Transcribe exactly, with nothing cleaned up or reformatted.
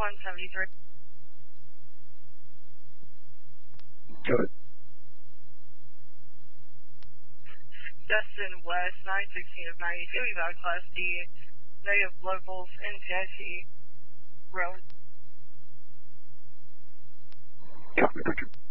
one seventy-three. Go ahead. Destin West, nine sixteen of ninety-two, eval class D, negative locals, N T I C, road. Copy, thank you.